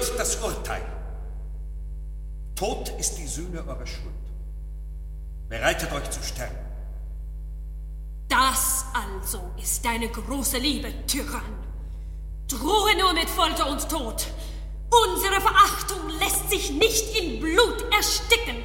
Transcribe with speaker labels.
Speaker 1: Hört das Urteil. Tod ist die Sühne eurer Schuld. Bereitet euch zu sterben.
Speaker 2: Das also ist deine große Liebe, Tyrann. Drohe nur mit Folter und Tod. Unsere Verachtung lässt sich nicht in Blut ersticken.